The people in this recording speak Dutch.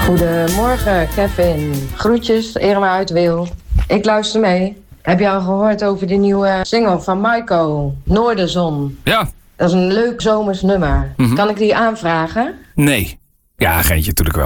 Goedemorgen, Kevin. Groetjes, Irma uit Wil. Ik luister mee. Heb je al gehoord over de nieuwe single van Maiko, Noorderzon? Ja. Dat is een leuk zomers nummer. Kan ik die aanvragen? Nee. Ja, geintje natuurlijk wel.